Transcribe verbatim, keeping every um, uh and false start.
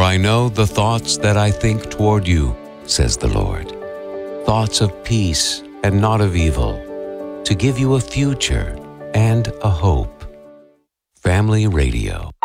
I know the thoughts that I think toward you, says the Lord, thoughts of peace and not of evil, to give you a future and a hope. Family Radio.